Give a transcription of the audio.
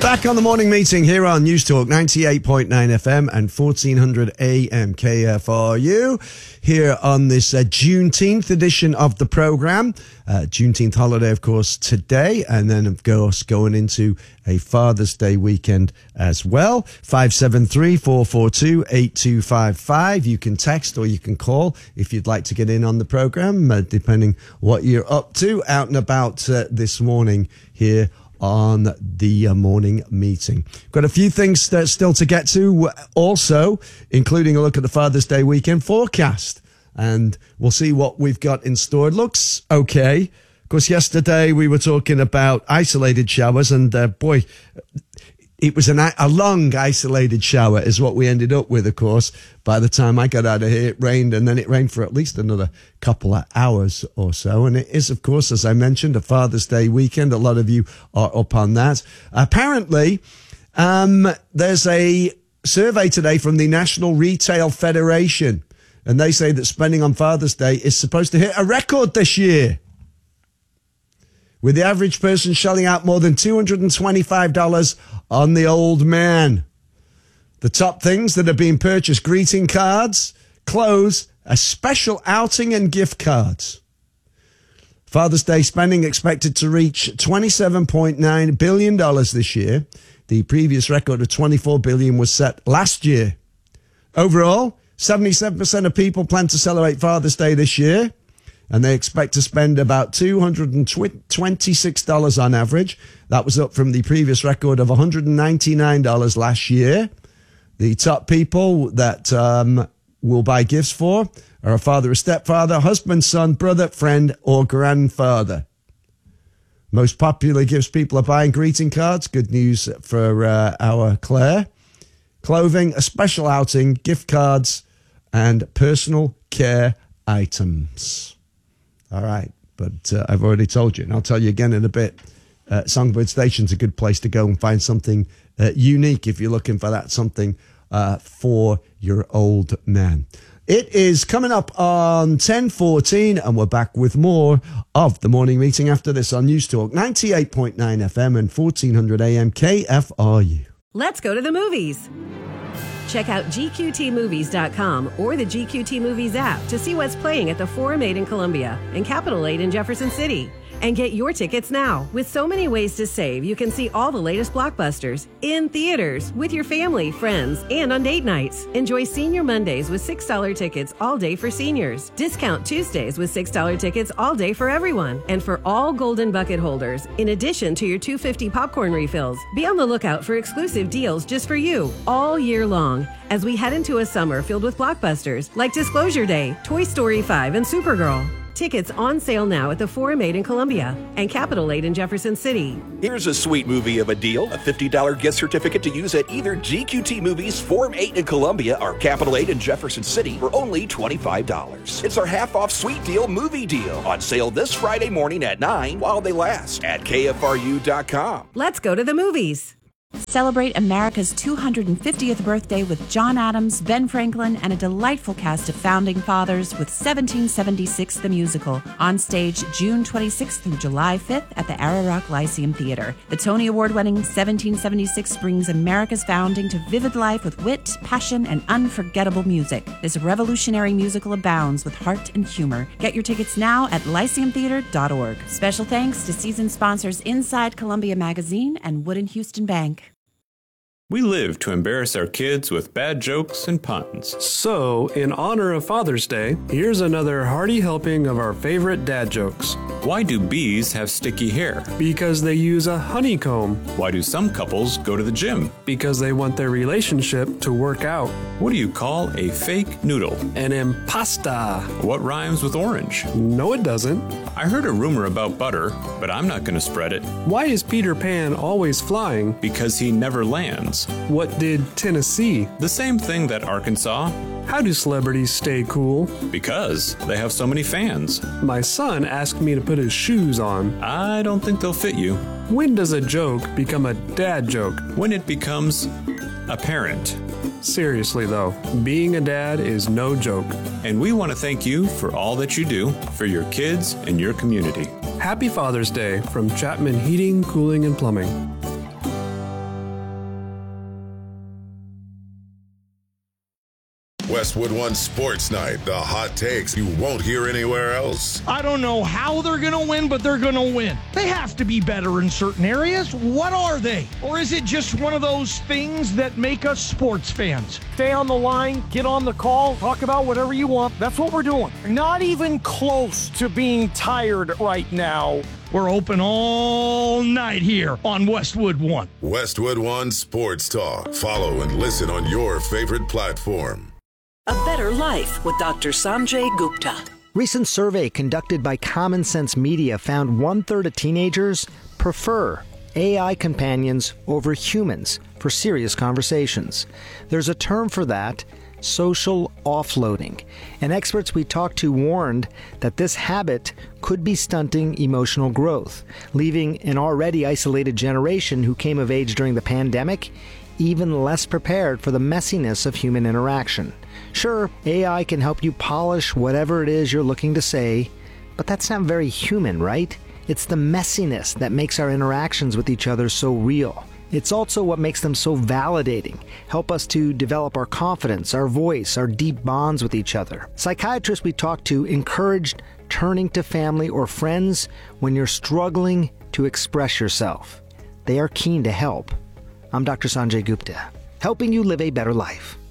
Back on the morning meeting here on News Talk 98.9 FM and 1400 AM KFRU here on this Juneteenth edition of the program. Juneteenth holiday, of course, today, and then, of course, going into a Father's Day weekend as well. 573-442-8255. You can text or you can call if you'd like to get in on the program, depending what you're up to, out and about this morning here on the morning meeting. Got a few things still to get to, also, including a look at the Father's Day weekend forecast. And we'll see what we've got in store. It looks okay. Of course, yesterday we were talking about isolated showers, and boy, it was a long isolated shower is what we ended up with, of course. By the time I got out of here, it rained, and then it rained for at least another couple of hours or so. And it is, of course, as I mentioned, a Father's Day weekend. A lot of you are up on that. Apparently, there's a survey today from the National Retail Federation, and they say that spending on Father's Day is supposed to hit a record this year, with the average person shelling out more than $225 on the old man. The top things that are being purchased: greeting cards, clothes, a special outing, and gift cards. Father's Day spending expected to reach $27.9 billion this year. The previous record of $24 billion was set last year. Overall, 77% of people plan to celebrate Father's Day this year, and they expect to spend about $226 on average. That was up from the previous record of $199 last year. The top people that will buy gifts for are a father, a stepfather, husband, son, brother, friend, or grandfather. Most popular gifts people are buying: greeting cards, good news for our Claire, clothing, a special outing, gift cards, and personal care items. All right, but I've already told you, and I'll tell you again in a bit. Songbird Station's a good place to go and find something unique if you're looking for that something for your old man. It is coming up on 10:14, and we're back with more of the morning meeting after this on News Talk 98.9 FM and 1400 AM KFRU. Let's go to the movies. Check out GQTmovies.com or the GQT Movies app to see what's playing at the Forum 8 in Columbia and Capitol 8 in Jefferson City. And get your tickets now. With so many ways to save, you can see all the latest blockbusters in theaters with your family, friends, and on date nights. Enjoy Senior Mondays with $6 tickets all day for seniors. Discount Tuesdays with $6 tickets all day for everyone. And for all Golden Bucket holders, in addition to your $2.50 popcorn refills. Be on the lookout for exclusive deals just for you all year long, as we head into a summer filled with blockbusters like Disclosure Day, Toy Story 5, and Supergirl. Tickets on sale now at the Forum 8 in Columbia and Capitol 8 in Jefferson City. Here's a sweet movie of a deal. A $50 gift certificate to use at either GQT Movies, Forum 8 in Columbia, or Capitol 8 in Jefferson City for only $25. It's our half-off sweet deal movie deal. On sale this Friday morning at 9 while they last at KFRU.com. Let's go to the movies. Celebrate America's 250th birthday with John Adams, Ben Franklin, and a delightful cast of founding fathers with 1776 the Musical, on stage June 26th through July 5th at the Ararock Lyceum Theater. The Tony Award-winning 1776 brings America's founding to vivid life with wit, passion, and unforgettable music. This revolutionary musical abounds with heart and humor. Get your tickets now at lyceumtheater.org. Special thanks to season sponsors Inside Columbia Magazine and Wood & Houston Bank. We live to embarrass our kids with bad jokes and puns. So, in honor of Father's Day, here's another hearty helping of our favorite dad jokes. Why do bees have sticky hair? Because they use a honeycomb. Why do some couples go to the gym? Because they want their relationship to work out. What do you call a fake noodle? An impasta. What rhymes with orange? No, it doesn't. I heard a rumor about butter, but I'm not going to spread it. Why is Peter Pan always flying? Because he never lands. What did Tennessee? The same thing that Arkansas. How do celebrities stay cool? Because they have so many fans. My son asked me to put his shoes on. I don't think they'll fit you. When does a joke become a dad joke? When it becomes apparent. Seriously though, being a dad is no joke. And we want to thank you for all that you do for your kids and your community. Happy Father's Day from Chapman Heating, Cooling, and Plumbing. Westwood One Sports Night, the hot takes you won't hear anywhere else. I don't know how they're going to win, but they're going to win. They have to be better in certain areas. What are they? Or is it just one of those things that make us sports fans? Stay on the line, get on the call, talk about whatever you want. That's what we're doing. Not even close to being tired right now. We're open all night here on Westwood One. Westwood One Sports Talk. Follow and listen on your favorite platform. A Better Life with Dr. Sanjay Gupta. Recent survey conducted by Common Sense Media found 1/3 of teenagers prefer AI companions over humans for serious conversations. There's a term for that, social offloading. And experts we talked to warned that this habit could be stunting emotional growth, leaving an already isolated generation who came of age during the pandemic even less prepared for the messiness of human interaction. Sure, AI can help you polish whatever it is you're looking to say, but that's not very human, right? It's the messiness that makes our interactions with each other so real. It's also what makes them so validating, help us to develop our confidence, our voice, our deep bonds with each other. Psychiatrists we talked to encouraged turning to family or friends when you're struggling to express yourself. They are keen to help. I'm Dr. Sanjay Gupta, helping you live a better life.